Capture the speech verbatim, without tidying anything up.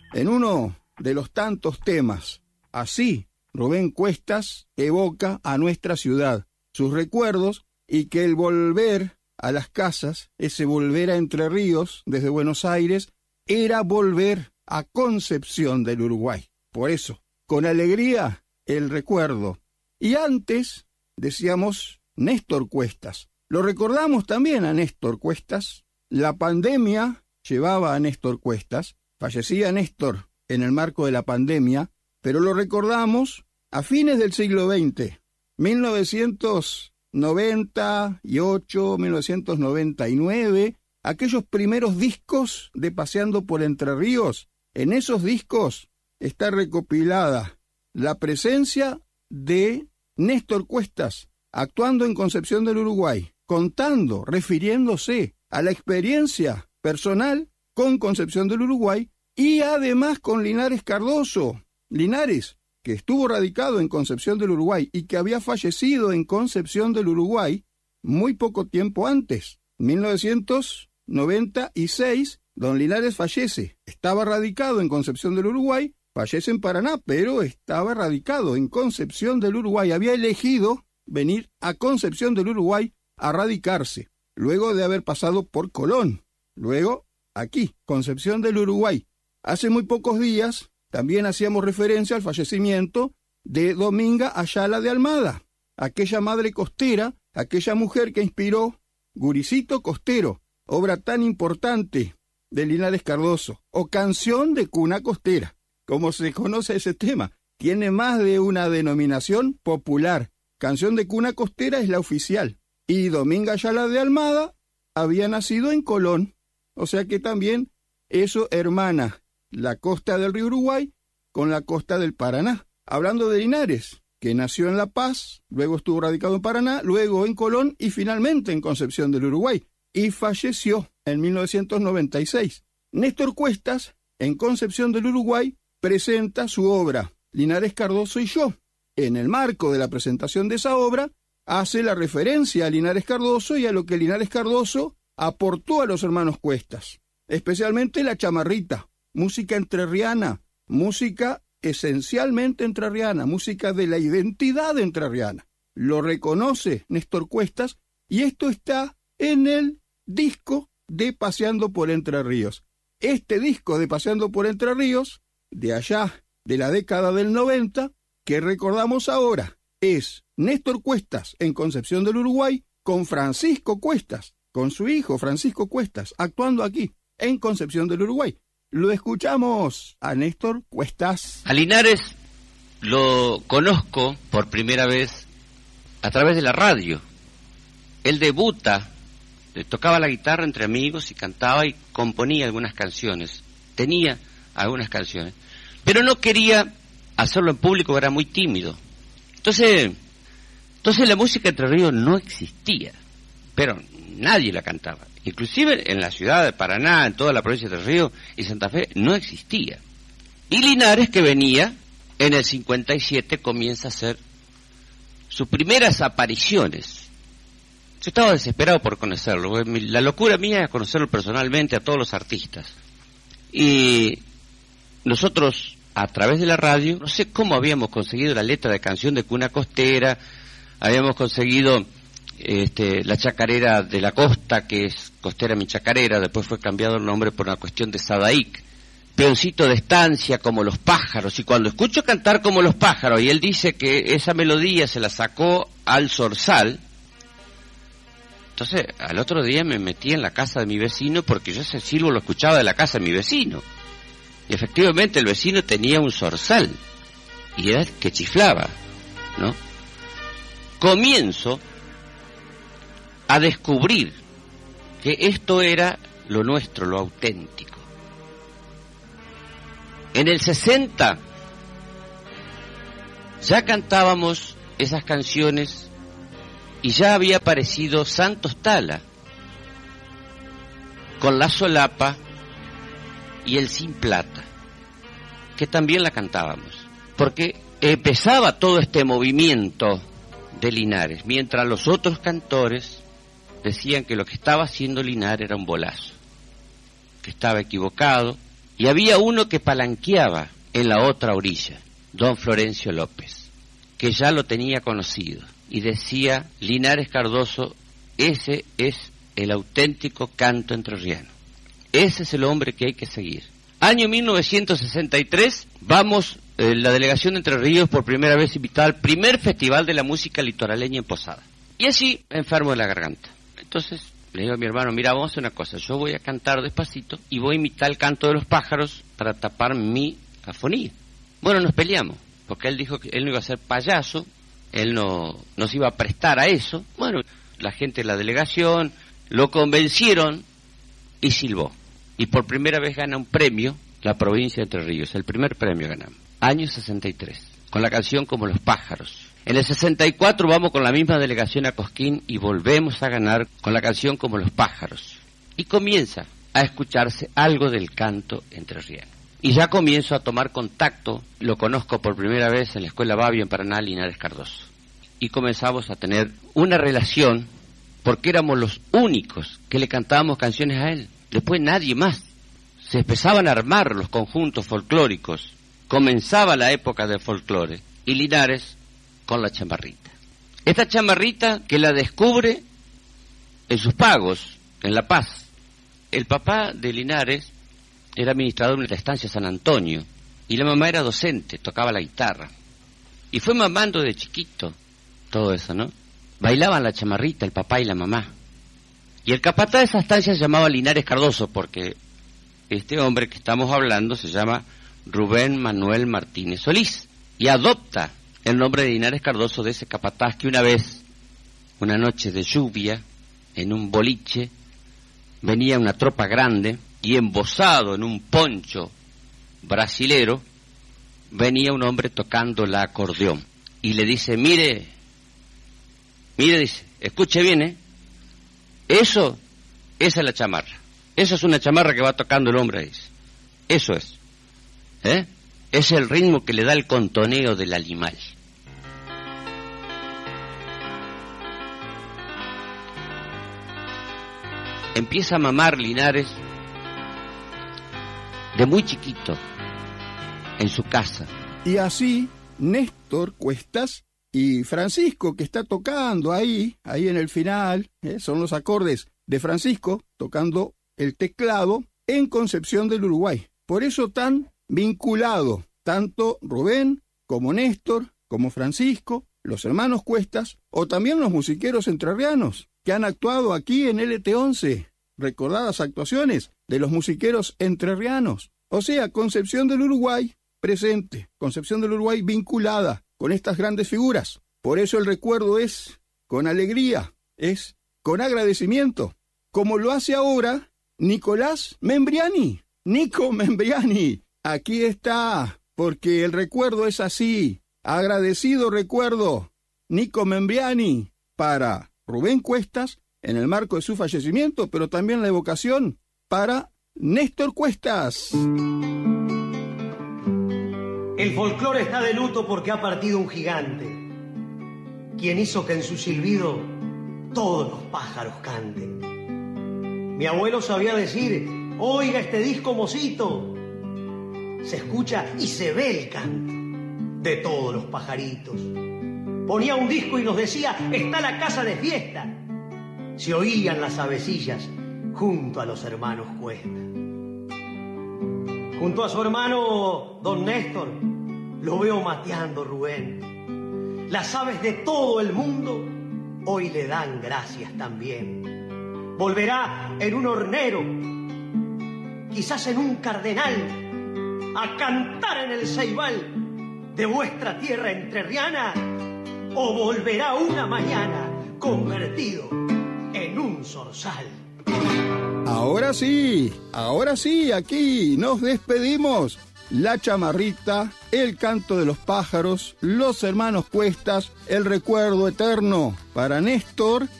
en uno de los tantos temas. Así, Rubén Cuestas evoca a nuestra ciudad, sus recuerdos, y que el volver a las casas, ese volver a Entre Ríos desde Buenos Aires, era volver a Concepción del Uruguay. Por eso, con alegría, el recuerdo. Y antes, decíamos, Néstor Cuestas. Lo recordamos también a Néstor Cuestas. La pandemia llevaba a Néstor Cuestas. Fallecía Néstor en el marco de la pandemia, pero lo recordamos a fines del siglo veinte, mil novecientos noventa y ocho, mil novecientos noventa y nueve, aquellos primeros discos de Paseando por Entre Ríos. En esos discos está recopilada la presencia de Néstor Cuestas, actuando en Concepción del Uruguay, contando, refiriéndose a la experiencia personal con Concepción del Uruguay y además con Linares Cardoso. Linares, que estuvo radicado en Concepción del Uruguay y que había fallecido en Concepción del Uruguay muy poco tiempo antes. mil novecientos noventa y seis, don Linares fallece. Estaba radicado en Concepción del Uruguay, fallece en Paraná, pero estaba radicado en Concepción del Uruguay. Había elegido venir a Concepción del Uruguay a radicarse, luego de haber pasado por Colón. Luego, aquí, Concepción del Uruguay. Hace muy pocos días también hacíamos referencia al fallecimiento de Dominga Ayala de Almada, aquella madre costera, aquella mujer que inspiró Guricito Costero, obra tan importante de Linares Cardoso, o Canción de Cuna Costera, como se conoce ese tema. Tiene más de una denominación popular. Canción de Cuna Costera es la oficial. Y Dominga Ayala de Almada había nacido en Colón, o sea que también eso hermana la costa del río Uruguay con la costa del Paraná. Hablando de Linares, que nació en La Paz, luego estuvo radicado en Paraná, luego en Colón y finalmente en Concepción del Uruguay, y falleció en mil novecientos noventa y seis. Néstor Cuestas, en Concepción del Uruguay, presenta su obra Linares Cardoso y yo. En el marco de la presentación de esa obra, hace la referencia a Linares Cardoso y a lo que Linares Cardoso aportó a los hermanos Cuestas, especialmente la chamarrita, música entrerriana, música esencialmente entrerriana, música de la identidad entrerriana. Lo reconoce Néstor Cuestas y esto está en el disco de Paseando por Entre Ríos. Este disco de Paseando por Entre Ríos, de allá de la década del noventa, que recordamos ahora, es Néstor Cuestas en Concepción del Uruguay con Francisco Cuestas, con su hijo Francisco Cuestas, actuando aquí en Concepción del Uruguay. Lo escuchamos a Néstor Cuestas. A Linares lo conozco por primera vez a través de la radio. Él debuta, tocaba la guitarra entre amigos y cantaba y componía algunas canciones. Tenía algunas canciones, pero no quería hacerlo en público, era muy tímido. Entonces, entonces la música Entre Ríos no existía, pero nadie la cantaba. Inclusive en la ciudad de Paraná, en toda la provincia de Entre Ríos y Santa Fe, no existía. Y Linares, que venía en el cincuenta y siete, comienza a hacer sus primeras apariciones. Yo estaba desesperado por conocerlo. La locura mía es conocerlo personalmente a todos los artistas. Y nosotros, a través de la radio, no sé cómo habíamos conseguido la letra de Canción de Cuna Costera, habíamos conseguido este, la chacarera de la costa, que es Costera mi chacarera, después fue cambiado el nombre por una cuestión de Sadaic, Peoncito de estancia, Como los pájaros, y cuando escucho cantar Como los pájaros, y él dice que esa melodía se la sacó al zorzal, entonces al otro día me metí en la casa de mi vecino, porque yo ese silbo lo escuchaba de la casa de mi vecino, y efectivamente el vecino tenía un zorzal, y era el que chiflaba, ¿no? Comienzo a descubrir que esto era lo nuestro, lo auténtico. En el sesenta ya cantábamos esas canciones y ya había aparecido Santos Tala con La Solapa y El Sin Plata, que también la cantábamos, porque empezaba todo este movimiento de Linares, mientras los otros cantores decían que lo que estaba haciendo Linares era un bolazo, que estaba equivocado Y había uno que palanqueaba en la otra orilla, don Florencio López, que ya lo tenía conocido, y decía: Linares Cardoso, ese es el auténtico canto entrerriano. Ese es el hombre que hay que seguir. Año mil novecientos sesenta y tres, vamos, eh, la delegación de Entre Ríos, por primera vez invitada al primer festival de la música litoraleña en Posada. Y así, enfermo de la garganta. Entonces, le digo a mi hermano: mira, vamos a hacer una cosa, yo voy a cantar despacito y voy a imitar el canto de los pájaros para tapar mi afonía. Bueno, nos peleamos, porque él dijo que él no iba a ser payaso, él no nos iba a prestar a eso. Bueno, la gente de la delegación lo convencieron y silbó. Y por primera vez gana un premio la provincia de Entre Ríos, el primer premio ganamos. Año sesenta y tres, con la canción Como los pájaros. En el sesenta y cuatro vamos con la misma delegación a Cosquín y volvemos a ganar con la canción Como los pájaros. Y comienza a escucharse algo del canto entrerriano. Y ya comienzo a tomar contacto, lo conozco por primera vez en la Escuela Babio en Paraná, Linares Cardoso. Y comenzamos a tener una relación, porque éramos los únicos que le cantábamos canciones a él. Después nadie más. Se empezaban a armar los conjuntos folclóricos. Comenzaba la época del folclore. Y Linares con la chamarrita. Esta chamarrita que la descubre en sus pagos, en La Paz. El papá de Linares era administrador de la estancia San Antonio. Y la mamá era docente, tocaba la guitarra. Y fue mamando de chiquito todo eso, ¿no? Bailaban la chamarrita el papá y la mamá. Y el capataz de esa estancia se llamaba Linares Cardoso, porque este hombre que estamos hablando se llama Rubén Manuel Martínez Solís, y adopta el nombre de Linares Cardoso de ese capataz que una vez, una noche de lluvia, en un boliche, venía una tropa grande, y embosado en un poncho brasilero, venía un hombre tocando la acordeón, y le dice: mire, mire, dice, escuche bien, ¿eh? Eso, esa es la chamarra. Esa es una chamarra que va tocando el hombre, dice. Eso es. ¿Eh? Es el ritmo que le da el contoneo del animal. Empieza a mamar Linares de muy chiquito en su casa. Y así, Néstor Cuestas y Francisco, que está tocando ahí, ahí en el final, ¿eh? Son los acordes de Francisco tocando el teclado en Concepción del Uruguay. Por eso tan vinculado, tanto Rubén como Néstor, como Francisco, los hermanos Cuestas, o también los musiqueros entrerrianos, que han actuado aquí en L T once, recordadas actuaciones de los musiqueros entrerrianos. O sea, Concepción del Uruguay presente, Concepción del Uruguay vinculada con estas grandes figuras. Por eso el recuerdo es con alegría, es con agradecimiento, como lo hace ahora Nicolás Membriani. Nico Membriani, aquí está, porque el recuerdo es así. Agradecido recuerdo, Nico Membriani, para Rubén Cuestas, en el marco de su fallecimiento, pero también la evocación para Néstor Cuestas. El folclore está de luto porque ha partido un gigante, quien hizo que en su silbido todos los pájaros canten. Mi abuelo sabía decir: oiga este disco, mocito. Se escucha y se ve el canto de todos los pajaritos. Ponía un disco y nos decía: está la casa de fiesta. Se oían las avecillas junto a los hermanos Cuesta. Junto a su hermano don Néstor lo veo mateando Rubén. Las aves de todo el mundo hoy le dan gracias también. Volverá en un hornero, quizás en un cardenal, a cantar en el ceibal de vuestra tierra entrerriana, o volverá una mañana convertido en un zorzal. Ahora sí, ahora sí, aquí nos despedimos. La chamarrita, el canto de los pájaros, los hermanos Cuestas, el recuerdo eterno para Néstor